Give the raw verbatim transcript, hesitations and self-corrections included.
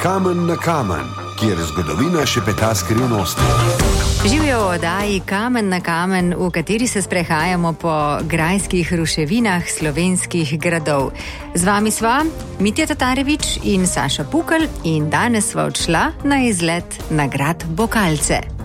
Kamen na kamen, kjer zgodovina šepeta skrivnosti. Živijo v oddaji Kamen na kamen, v kateri se sprehajamo po grajskih ruševinah slovenskih gradov. Z vami sva Mitja Tatarević in Saša Pukelj in danes sva odšla na izlet na grad Bokalce.